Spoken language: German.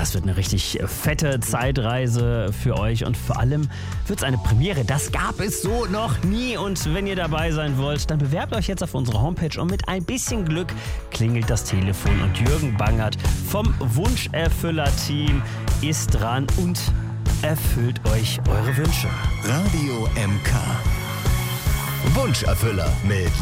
es wird eine richtig fette Zeitreise für euch und vor allem wird es eine Premiere. Das gab es so noch nie und wenn ihr dabei sein wollt, dann bewerbt euch jetzt auf unsere Homepage und mit ein bisschen Glück klingelt das Telefon und Jürgen Bangert vom Wunscherfüller-Team ist dran und erfüllt euch eure Wünsche. Radio MK. Wunscherfüller mit